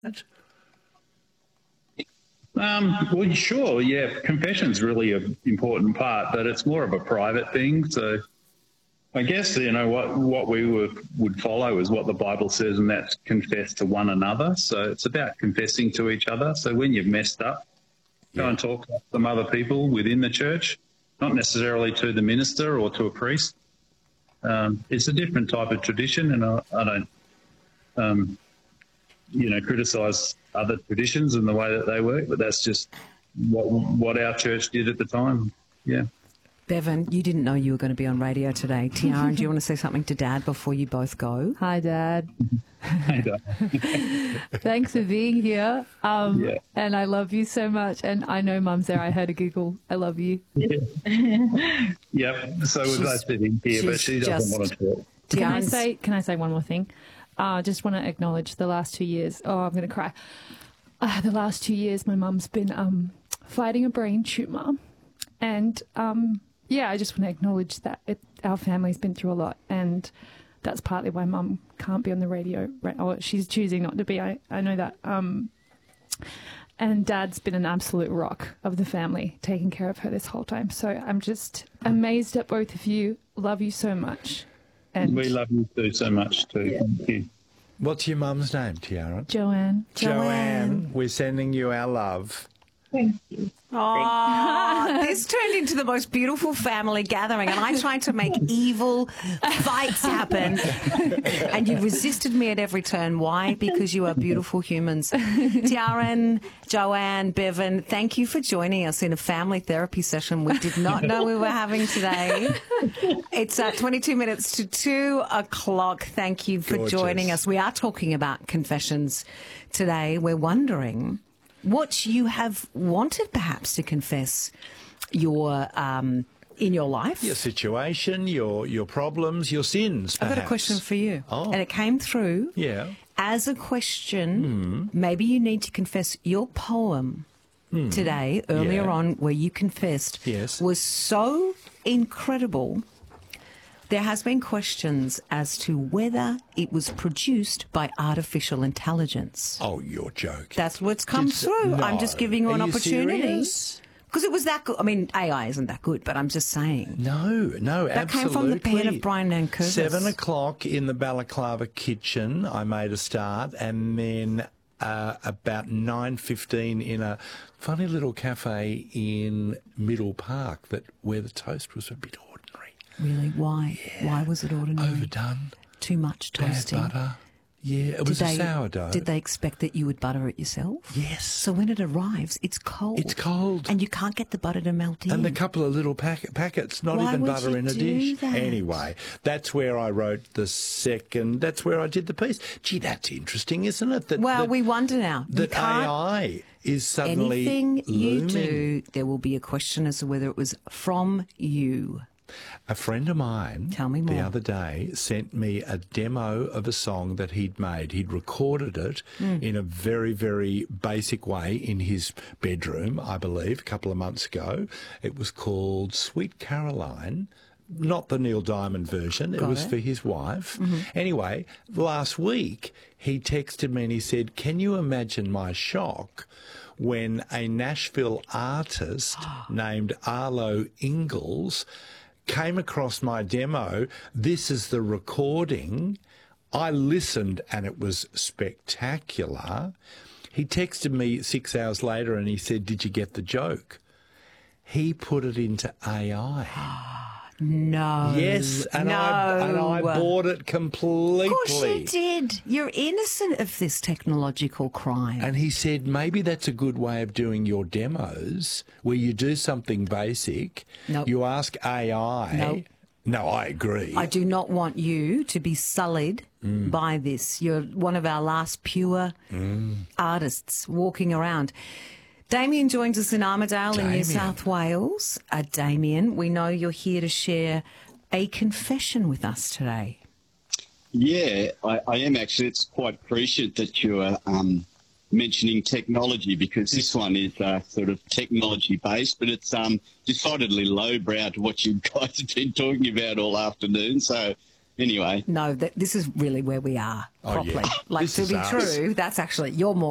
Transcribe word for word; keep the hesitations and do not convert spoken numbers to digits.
Um, well, sure, yeah. Confession's really an important part, but it's more of a private thing. So I guess, you know, what, what we would, would follow is what the Bible says, and that's confess to one another. So it's about confessing to each other. So when you've messed up, go Yeah. and talk to some other people within the church, not necessarily to the minister or to a priest. Um, it's a different type of tradition, and I, I don't, um, you know, criticise other traditions and the way that they work, but that's just what what our church did at the time. Yeah. Bevan, you didn't know you were going to be on radio today. Tiara, do you want to say something to Dad before you both go? Hi, Dad. Hey, Dad. Thanks for being here. Um, Yeah. And I love you so much. And I know Mum's there. I heard a giggle. I love you. Yeah. Yep. So we're both sitting here, but she's she doesn't just- want to talk. Can I Tiara's- say? Can I say one more thing? I uh, just want to acknowledge the last two years. Oh, I'm going to cry. Uh, the last two years, my mum's been um, fighting a brain tumour, and um, yeah, I just want to acknowledge that it, our family's been through a lot, and that's partly why Mum can't be on the radio. Right? Oh, she's choosing not to be. I I know that. Um, and Dad's been an absolute rock of the family, taking care of her this whole time. So I'm just amazed at both of you. Love you so much. And We love you too so much too. Thank you. What's your mum's name, Tiara? Joanne. Joanne. We're sending you our love. Oh, this turned into the most beautiful family gathering, and I tried to make evil fights happen, and you resisted me at every turn. Why? Because you are beautiful humans. Tiara, Joanne, Bevan, thank you for joining us in a family therapy session we did not know we were having today. It's uh, twenty-two minutes to two o'clock. Thank you for Gorgeous. joining us. We are talking about confessions today. We're wondering what you have wanted perhaps to confess your um, in your life. Your situation, your your problems, your sins, I've got a perhaps. question for you. Oh. And it came through Yeah. as a question. Maybe you need to confess your poem today, earlier Yeah. on, where you confessed Yes. was so incredible. There has been questions as to whether it was produced by artificial intelligence. Oh, you're joking. That's what's come Did- through. I'm just no. giving you Are an you opportunity. serious? Because it was that good. I mean, A I isn't that good, but I'm just saying. No, no, That absolutely. came from the pen of Brian Nankervis. Seven o'clock in the Balaclava kitchen, I made a start, and then uh, about nine fifteen in a funny little cafe in Middle Park that where the toast was a bit ordinary. Really? Why? Why was it ordinary? Overdone. Too much Bad toasting. butter. Yeah, it was did a they, sourdough. Did they expect that you would butter it yourself? Yes. So when it arrives, it's cold. It's cold. And you can't get the butter to melt in. And a couple of little pack- packets, not Why even would butter you in a do dish. that? Anyway, that's where I wrote the second, that's where I did the piece. Gee, that's interesting, isn't it? That, well, that, we wonder now. You that can't- A I is suddenly Anything you looming. do, there will be a question as to whether it was from you. A friend of mine Tell me the more. other day sent me a demo of a song that he'd made. He'd recorded it Mm. in a very, very basic way in his bedroom, I believe, a couple of months ago. It was called Sweet Caroline. Not the Neil Diamond version. It Got was it. for his wife. Mm-hmm. Anyway, last week he texted me and he said, "Can you imagine my shock when a Nashville artist named Arlo Ingalls came across my demo? This is the recording. I listened and it was spectacular." He texted me six hours later and he said, "Did you get the joke?" He put it into A I. No. Yes, and, no. I, and I bought it completely. Of course you did. You're innocent of this technological crime. And he said, maybe that's a good way of doing your demos, where you do something basic, Nope. you ask A I. Nope. No, I agree. I do not want you to be sullied Mm. by this. You're one of our last pure Mm. artists walking around. Damien joins us in Armidale in New Damien. South Wales. Uh, Damien, we know you're here to share a confession with us today. Yeah, I, I am actually. It's quite prescient that you're um, mentioning technology, because this one is uh, sort of technology based, but it's um, decidedly lowbrow to what you guys have been talking about all afternoon. So anyway. No, that, this is really where we are Oh, properly. yeah. Like, This to is be us. true, that's actually, you're more